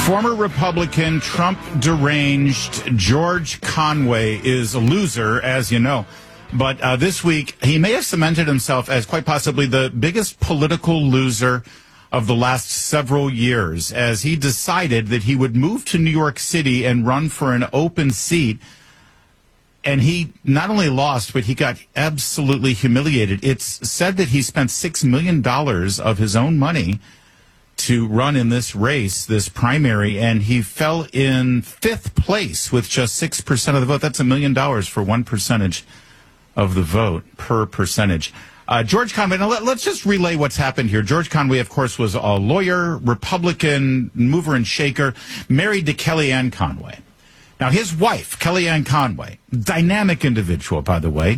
Former Republican, Trump deranged George Conway is a loser, as you know. But this week, he may have cemented himself as quite possibly the biggest political loser of the last several years, as he decided that he would move to New York City and run for an open seat. And he not only lost, but he got absolutely humiliated. It's said that he spent $6 million of his own money to run in this race, this primary, and he fell in fifth place with just 6% of the vote. That's $1 million for 1% of the vote per percentage. George Conway, now let's just relay what's happened here. George Conway, of course, was a lawyer, Republican, mover and shaker, married to Kellyanne Conway. Now, his wife, Kellyanne Conway, dynamic individual, by the way,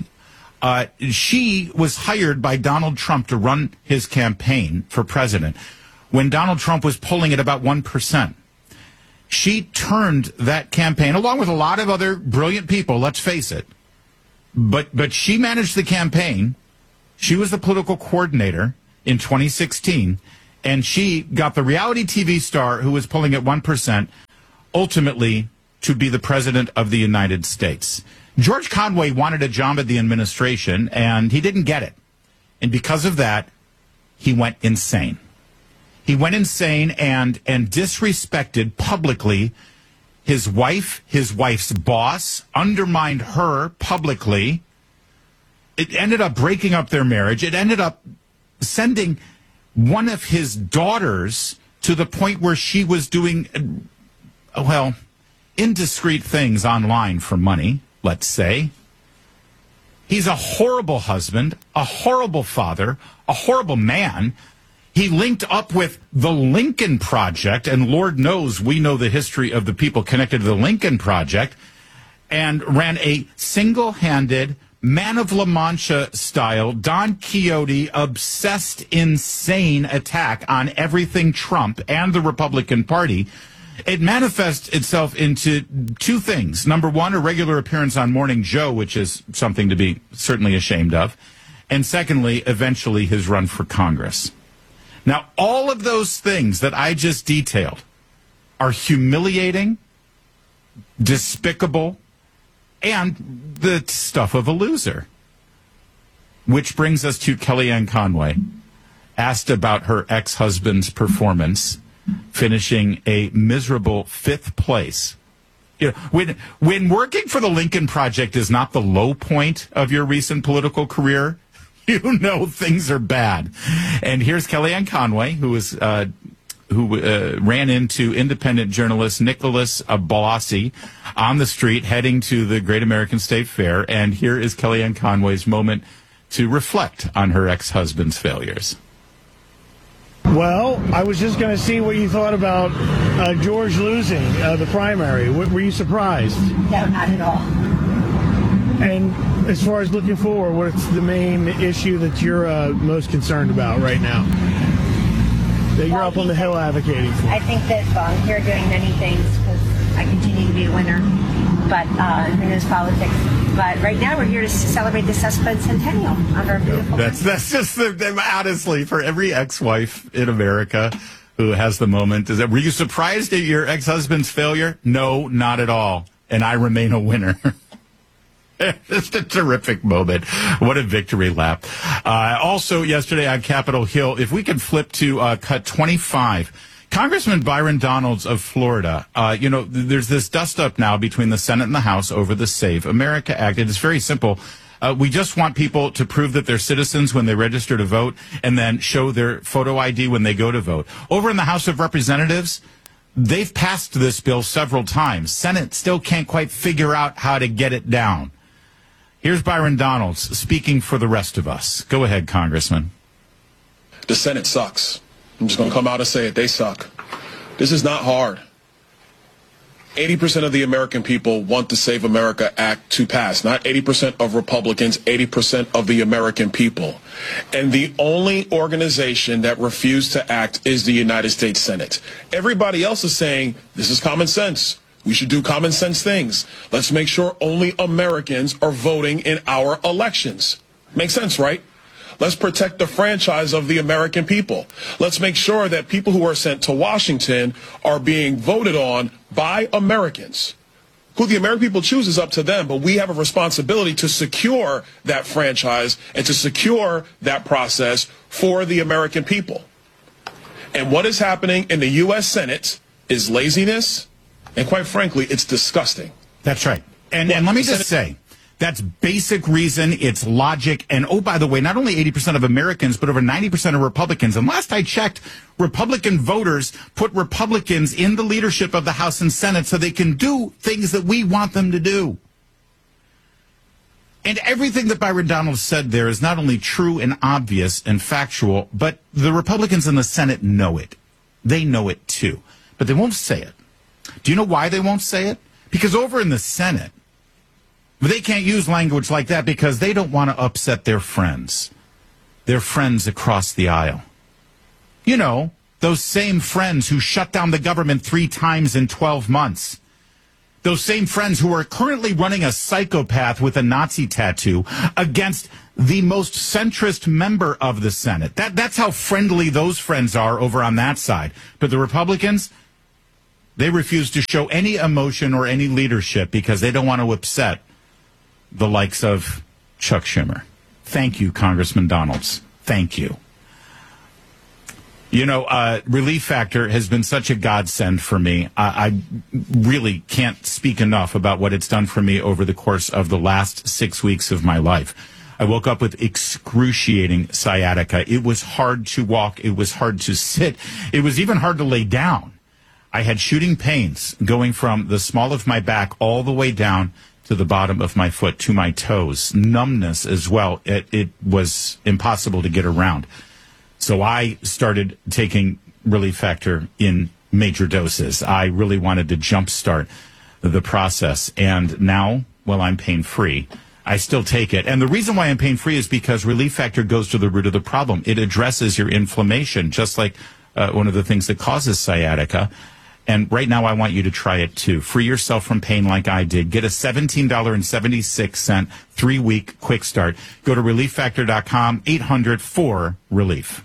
she was hired by Donald Trump to run his campaign for president when Donald Trump was polling at about 1%. She turned that campaign, along with a lot of other brilliant people, let's face it, but she managed the campaign. She was the political coordinator in 2016, and she got the reality TV star who was polling at 1% ultimately to be the president of the United States. George Conway wanted a job at the administration, and he didn't get it. And because of that, he went insane. He went insane and disrespected publicly his wife, his wife's boss, undermined her publicly. It ended up breaking up their marriage. It ended up sending one of his daughters to the point where she was doing, indiscreet things online for money, let's say. He's a horrible husband, a horrible father, a horrible man. He linked up with the Lincoln Project, and Lord knows we know the history of the people connected to the Lincoln Project, and ran a single-handed, Man of La Mancha style, Don Quixote, obsessed, insane attack on everything Trump and the Republican Party. It manifests itself into two things. Number one, a regular appearance on Morning Joe, which is something to be certainly ashamed of. And secondly, eventually his run for Congress. Now, all of those things that I just detailed are humiliating, despicable, and the stuff of a loser. Which brings us to Kellyanne Conway, asked about her ex-husband's performance, finishing a miserable fifth place. You know, when working for the Lincoln Project is not the low point of your recent political career, you know things are bad. And here's Kellyanne Conway, who ran into independent journalist Nicholas Bossi on the street heading to the Great American State Fair. And here is Kellyanne Conway's moment to reflect on her ex-husband's failures. Well, I was just going to see what you thought about George losing the primary. Were you surprised? No, not at all. And as far as looking forward, what's the main issue that you're most concerned about right now? That you're up on the Hill advocating for? I think that volunteer doing many things because I continue to be a winner, but in this politics. But right now we're here to celebrate the sesquicentennial of our beautiful That's just honestly, for every ex-wife in America who has the moment, were you surprised at your ex-husband's failure? No, not at all. And I remain a winner. Just a terrific moment. What a victory lap. Also yesterday on Capitol Hill, if we could flip to cut 25, Congressman Byron Donalds of Florida, there's this dust-up now between the Senate and the House over the Save America Act. It's very simple. We just want people to prove that they're citizens when they register to vote and then show their photo ID when they go to vote. Over in the House of Representatives, they've passed this bill several times. Senate still can't quite figure out how to get it down. Here's Byron Donalds speaking for the rest of us. Go ahead, Congressman. The Senate sucks. I'm just going to come out and say it. They suck. This is not hard. 80% of the American people want the Save America Act to pass. Not 80% of Republicans, 80% of the American people. And the only organization that refused to act is the United States Senate. Everybody else is saying, this is common sense. We should do common sense things. Let's make sure only Americans are voting in our elections. Makes sense, right? Let's protect the franchise of the American people. Let's make sure that people who are sent to Washington are being voted on by Americans. Who the American people choose is up to them, but we have a responsibility to secure that franchise and to secure that process for the American people. And what is happening in the U.S. Senate is laziness, and quite frankly, it's disgusting. That's right. And let me just say, that's basic reason, it's logic, and oh, by the way, not only 80% of Americans, but over 90% of Republicans. And last I checked, Republican voters put Republicans in the leadership of the House and Senate so they can do things that we want them to do. And everything that Byron Donalds said there is not only true and obvious and factual, but the Republicans in the Senate know it. They know it too, but they won't say it. Do you know why they won't say it? Because over in the Senate, they can't use language like that because they don't want to upset their friends across the aisle. You know, those same friends who shut down the government 3 times in 12 months. Those same friends who are currently running a psychopath with a Nazi tattoo against the most centrist member of the Senate. That's how friendly those friends are over on that side. But the Republicans, they refuse to show any emotion or any leadership because they don't want to upset the likes of Chuck Schumer. Thank you, Congressman Donalds. Thank you. You know, Relief Factor has been such a godsend for me. I really can't speak enough about what it's done for me over the course of the last 6 weeks of my life. I woke up with excruciating sciatica. It was hard to walk. It was hard to sit. It was even hard to lay down. I had shooting pains going from the small of my back all the way down to the bottom of my foot, to my toes. Numbness as well. It was impossible to get around. So I started taking Relief Factor in major doses. I really wanted to jumpstart the process. And now, well, I'm pain-free. I still take it. And the reason why I'm pain-free is because Relief Factor goes to the root of the problem. It addresses your inflammation, just like one of the things that causes sciatica. And right now, I want you to try it, too. Free yourself from pain like I did. Get a $17.76 3-week quick start. Go to ReliefFactor.com, 800-4-RELIEF.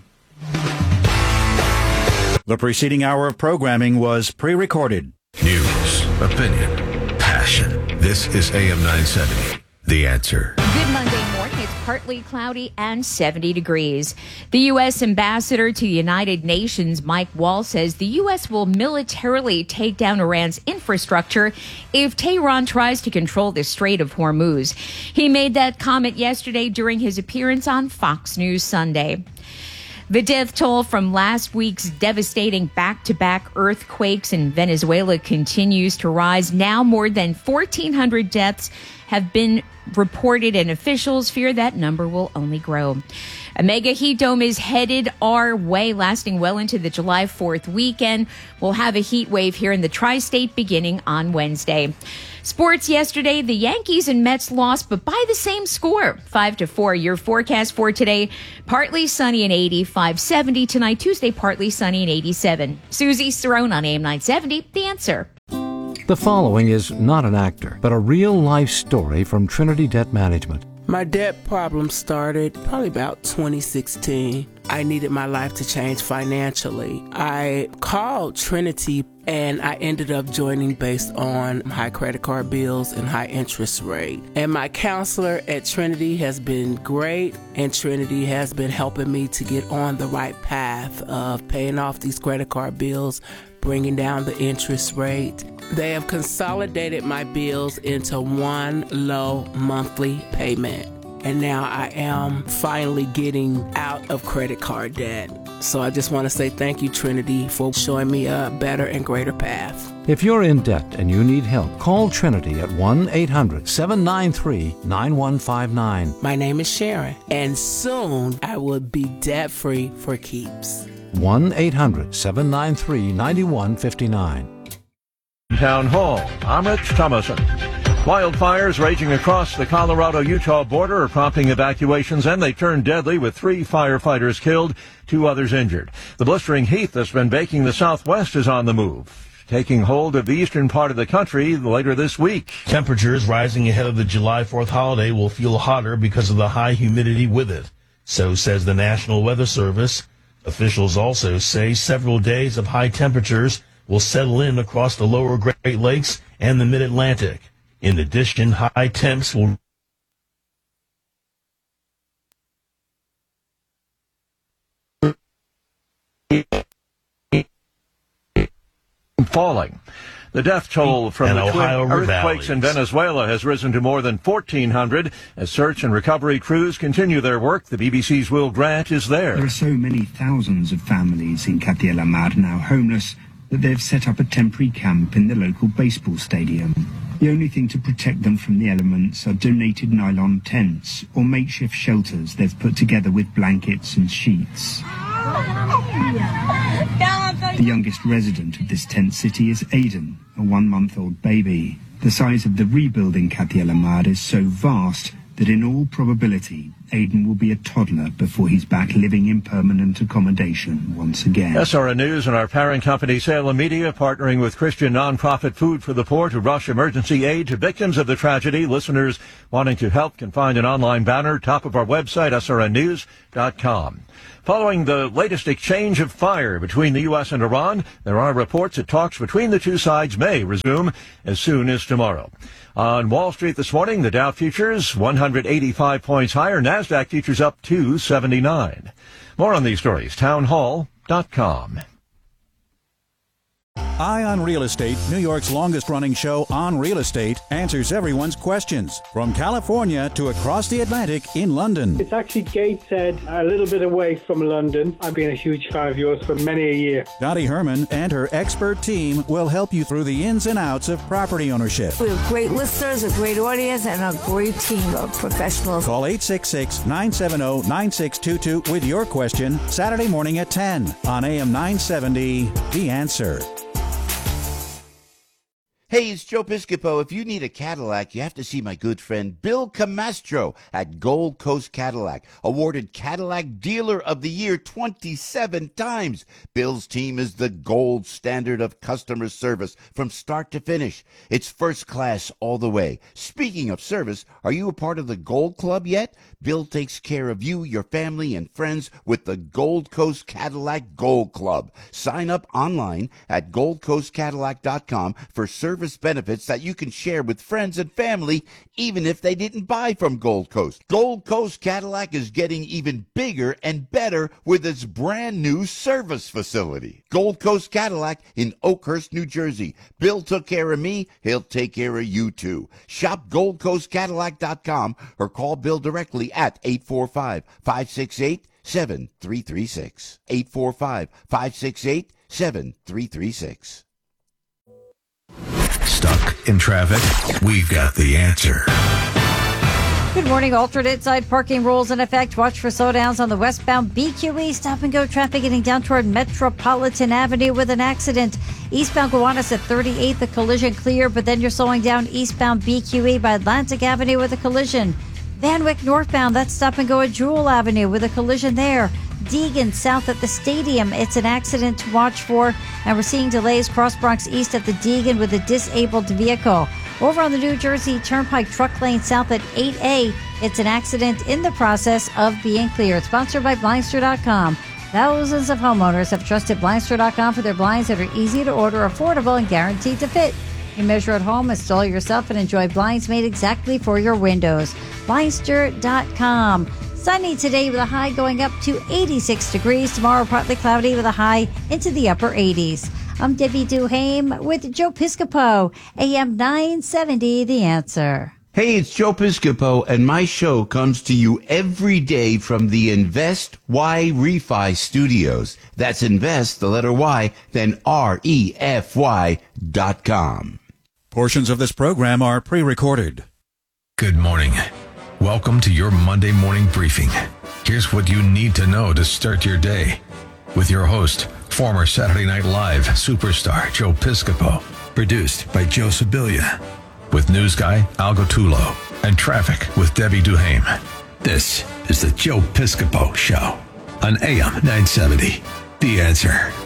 The preceding hour of programming was pre-recorded. News, opinion, passion. This is AM 970, The Answer. Good Monday morning. It's partly cloudy and 70 degrees. The U.S. Ambassador to the United Nations, Mike Waltz, says the U.S. will militarily take down Iran's infrastructure if Tehran tries to control the Strait of Hormuz. He made that comment yesterday during his appearance on Fox News Sunday. The death toll from last week's devastating back-to-back earthquakes in Venezuela continues to rise. Now more than 1,400 deaths have been reported, and officials fear that number will only grow. A mega heat dome is headed our way, lasting well into the July 4th weekend. We'll have a heat wave here in the tri-state beginning on Wednesday. Sports yesterday, the Yankees and Mets lost, but by the same score, 5-4. Your forecast for today, partly sunny and 85, 70 tonight. Tuesday, partly sunny and 87. Susie Cerrone on AM 970, The Answer. The following is not an actor, but a real-life story from Trinity Debt Management. My debt problem started probably about 2016. I needed my life to change financially. I called Trinity and I ended up joining based on high credit card bills and high interest rate. And my counselor at Trinity has been great, and Trinity has been helping me to get on the right path of paying off these credit card bills, bringing down the interest rate. They have consolidated my bills into one low monthly payment. And now I am finally getting out of credit card debt. So I just want to say thank you, Trinity, for showing me a better and greater path. If you're in debt and you need help, call Trinity at 1-800-793-9159. My name is Sharon, and soon I will be debt-free for keeps. 1-800-793-9159. Town Hall, I'm Rich Thomason. Wildfires raging across the Colorado-Utah border are prompting evacuations, and they turned deadly with 3 firefighters killed, 2 others injured. The blistering heat that's been baking the Southwest is on the move, taking hold of the eastern part of the country later this week. Temperatures rising ahead of the July 4th holiday will feel hotter because of the high humidity with it. So says the National Weather Service. Officials also say several days of high temperatures will settle in across the lower Great Lakes and the Mid-Atlantic. In addition, high temps will falling. The death toll from the twin earthquakes in Venezuela has risen to more than 1,400 as search and recovery crews continue their work. The BBC's Will Grant is there. There are so many thousands of families in Cati el Amar now homeless that they've set up a temporary camp in the local baseball stadium. The only thing to protect them from the elements are donated nylon tents or makeshift shelters they've put together with blankets and sheets. The youngest resident of this tent city is Aidan, a 1-month-old baby. The size of the rebuilding Cati el Amar is so vast that in all probability, Aidan will be a toddler before he's back living in permanent accommodation once again. SRN News and our parent company Salem Media partnering with Christian nonprofit Food for the Poor to rush emergency aid to victims of the tragedy. Listeners wanting to help can find an online banner top of our website, srnnews.com. Following the latest exchange of fire between the U.S. and Iran, there are reports that talks between the two sides may resume as soon as tomorrow. On Wall Street this morning, the Dow futures 185 points higher, NASDAQ futures up 279. More on these stories, townhall.com. Eye on Real Estate, New York's longest-running show on real estate, answers everyone's questions. From California to across the Atlantic in London. It's actually Gateshead, a little bit away from London. I've been a huge fan of yours for many a year. Dottie Herman and her expert team will help you through the ins and outs of property ownership. We have great listeners, a great audience, and a great team of professionals. Call 866-970-9622 with your question Saturday morning at 10 on AM 970, The Answer. Hey, it's Joe Piscopo. If you need a Cadillac, you have to see my good friend Bill Camastro at Gold Coast Cadillac, awarded Cadillac Dealer of the Year 27 times. Bill's team is the gold standard of customer service from start to finish. It's first class all the way. Speaking of service, are you a part of the Gold Club yet? Bill takes care of you, your family, and friends with the Gold Coast Cadillac Gold Club. Sign up online at goldcoastcadillac.com for service benefits that you can share with friends and family, even if they didn't buy from Gold Coast. Gold Coast Cadillac is getting even bigger and better with its brand new service facility. Gold Coast Cadillac in Oakhurst, New Jersey. Bill took care of me. He'll take care of you too. Shop goldcoastcadillac.com or call Bill directly at 845-568-7336. 845-568-7336. Stuck in traffic? We've got the answer. Good morning. Alternate side parking rules in effect. Watch for slowdowns on the westbound BQE. Stop and go traffic getting down toward Metropolitan Avenue with an accident. Eastbound Gowanus at 38th, the collision clear, but then you're slowing down eastbound BQE by Atlantic Avenue with a collision. Van Wyck northbound, that's stop and go at Jewel Avenue with a collision there. Deegan south at the stadium, it's an accident to watch for, and we're seeing delays Cross Bronx east at the Deegan with a disabled vehicle. Over on the New Jersey Turnpike truck lane south at 8A, it's an accident in the process of being cleared. Sponsored by Blindster.com. Thousands of homeowners have trusted Blindster.com for their blinds that are easy to order, affordable, and guaranteed to fit. You measure at home, install yourself, and enjoy blinds made exactly for your windows. Blindster.com. Sunny today with a high going up to 86 degrees. Tomorrow, partly cloudy with a high into the upper 80s. I'm Debbie Duhame with Joe Piscopo, AM 970, The Answer. Hey, it's Joe Piscopo, and my show comes to you every day from the Invest Y Refi Studios. That's Invest, the letter Y, then REFY.com. Portions of this program are pre-recorded. Good morning. Welcome to your Monday morning briefing. Here's what you need to know to start your day. With your host, former Saturday Night Live superstar Joe Piscopo. Produced by Joe Sibilia. With news guy Al Gottulo. And traffic with Debbie Duhame. This is the Joe Piscopo Show on AM 970. The Answer.